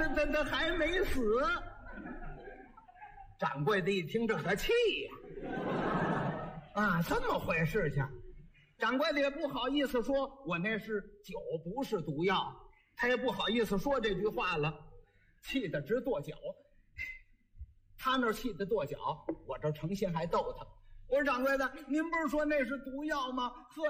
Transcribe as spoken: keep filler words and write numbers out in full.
他他他还没死。掌柜的一听这个气呀，啊，这么回事情。掌柜的也不好意思说，我那是酒，不是毒药。他也不好意思说这句话了，气得直跺脚。他那气得跺脚，我这诚心还逗他。我说掌柜的，您不是说那是毒药吗？喝